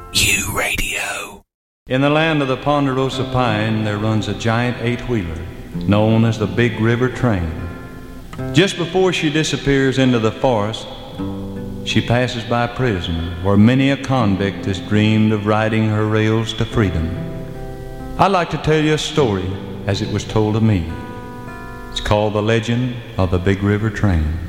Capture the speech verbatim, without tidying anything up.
U Radio. In the land of the Ponderosa Pine, there runs a giant eight-wheeler known as the Big River Train. Just before she disappears into the forest, she passes by a prison where many a convict has dreamed of riding her rails to freedom. I'd like to tell you a story as it was told to me. It's called The Legend of the Big River Train.